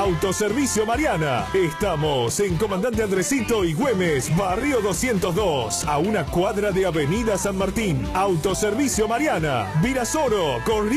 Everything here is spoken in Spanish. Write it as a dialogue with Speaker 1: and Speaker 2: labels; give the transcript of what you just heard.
Speaker 1: Autoservicio Mariana. Estamos en Comandante Andresito y Güemes, Barrio 202, a una cuadra de Avenida San Martín. Autoservicio Mariana, Virasoro, Corrientes.